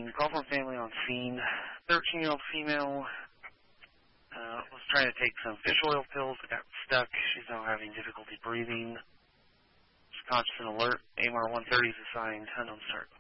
call from family on scene. 13-year-old female was trying to take some fish oil pills, got stuck. She's now having difficulty breathing. She's conscious and alert. AMR 130 is assigned. Unknown start.